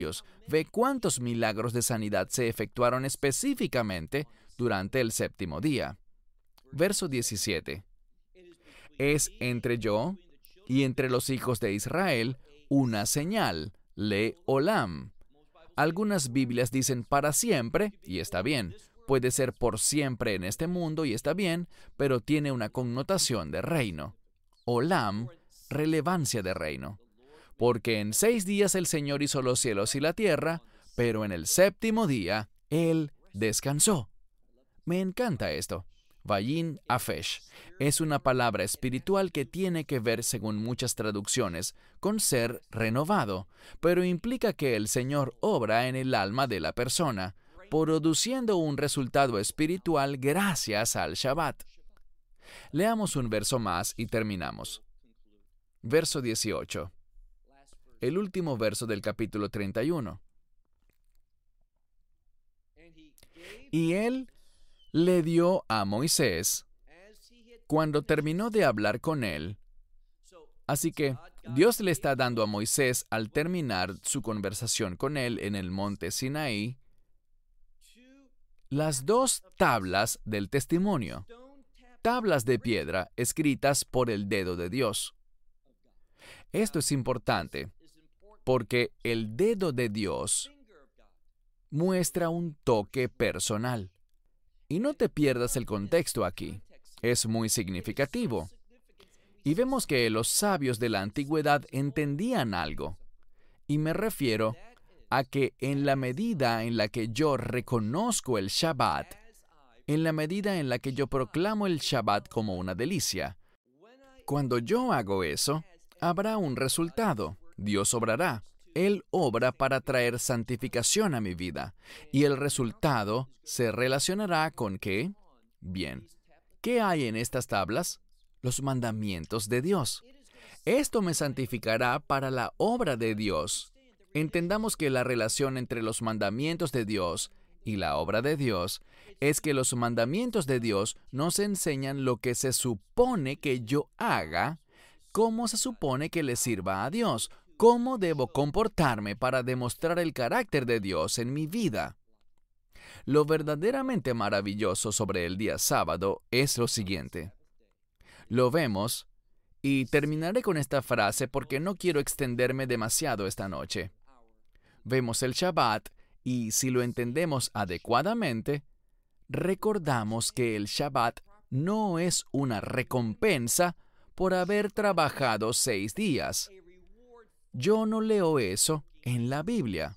ve cuántos milagros de sanidad se efectuaron específicamente durante el séptimo día. Verso 17. Es entre yo y entre los hijos de Israel una señal, le olam. Algunas Biblias dicen para siempre, y está bien. Puede ser por siempre en este mundo, y está bien, pero tiene una connotación de reino. Olam, relevancia de reino. Porque en 6 días el Señor hizo los cielos y la tierra, pero en el séptimo día Él descansó. Me encanta esto. Vayin Afesh es una palabra espiritual que tiene que ver, según muchas traducciones, con ser renovado, pero implica que el Señor obra en el alma de la persona, produciendo un resultado espiritual gracias al Shabbat. Leamos un verso más y terminamos. Verso 18. El último verso del capítulo 31. Y Él le dio a Moisés cuando terminó de hablar con él. Así que Dios le está dando a Moisés, al terminar su conversación con él en el monte Sinaí, las 2 tablas del testimonio, tablas de piedra escritas por el dedo de Dios. Esto es importante porque el dedo de Dios muestra un toque personal. Y no te pierdas el contexto aquí. Es muy significativo. Y vemos que los sabios de la antigüedad entendían algo. Y me refiero a que en la medida en la que yo reconozco el Shabbat, en la medida en la que yo proclamo el Shabbat como una delicia, cuando yo hago eso, habrá un resultado. Dios obrará. Él obra para traer santificación a mi vida. Y el resultado se relacionará con ¿qué? Bien. ¿Qué hay en estas tablas? Los mandamientos de Dios. Esto me santificará para la obra de Dios. Entendamos que la relación entre los mandamientos de Dios y la obra de Dios es que los mandamientos de Dios nos enseñan lo que se supone que yo haga, cómo se supone que le sirva a Dios, cómo debo comportarme para demostrar el carácter de Dios en mi vida. Lo verdaderamente maravilloso sobre el día sábado es lo siguiente. Lo vemos, y terminaré con esta frase porque no quiero extenderme demasiado esta noche. Vemos el Shabbat, y si lo entendemos adecuadamente, recordamos que el Shabbat no es una recompensa por haber trabajado 6 días. Yo no leo eso en la Biblia.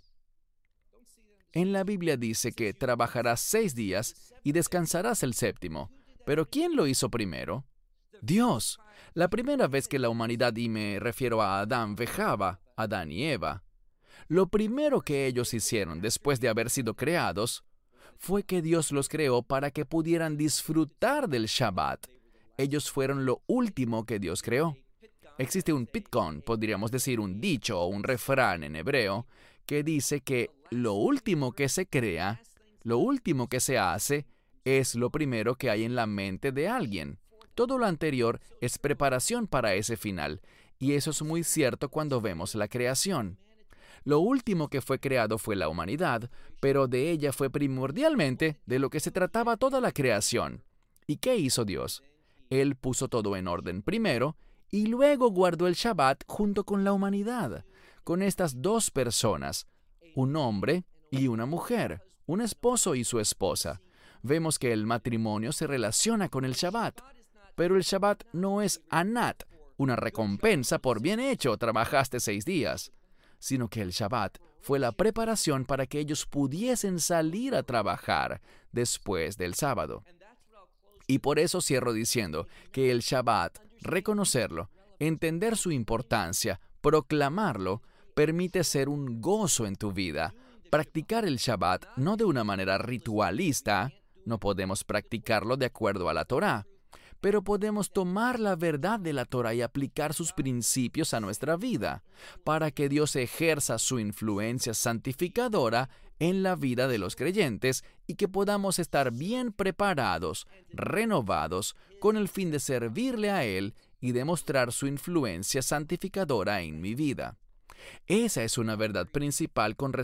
En la Biblia dice que trabajarás 6 días y descansarás el séptimo. ¿Pero quién lo hizo primero? Dios. La primera vez que la humanidad, y me refiero a Adán y Java, Adán y Eva, lo primero que ellos hicieron después de haber sido creados fue que Dios los creó para que pudieran disfrutar del Shabbat. Ellos fueron lo último que Dios creó. Existe un pitcon, podríamos decir un dicho o un refrán en hebreo, que dice que lo último que se crea, lo último que se hace, es lo primero que hay en la mente de alguien. Todo lo anterior es preparación para ese final, y eso es muy cierto cuando vemos la creación. Lo último que fue creado fue la humanidad, pero de ella fue primordialmente de lo que se trataba toda la creación. ¿Y qué hizo Dios? Él puso todo en orden primero, y luego guardó el Shabbat junto con la humanidad, con estas 2 personas, un hombre y una mujer, un esposo y su esposa. Vemos que el matrimonio se relaciona con el Shabbat, pero el Shabbat no es anat, una recompensa por bien hecho, trabajaste 6 días, sino que el Shabbat fue la preparación para que ellos pudiesen salir a trabajar después del sábado. Y por eso cierro diciendo que el Shabbat, reconocerlo, entender su importancia, proclamarlo, permite ser un gozo en tu vida. Practicar el Shabbat no de una manera ritualista, no podemos practicarlo de acuerdo a la Torá, pero podemos tomar la verdad de la Torá y aplicar sus principios a nuestra vida, para que Dios ejerza su influencia santificadora en la vida de los creyentes y que podamos estar bien preparados, renovados, con el fin de servirle a Él y demostrar su influencia santificadora en mi vida. Esa es una verdad principal con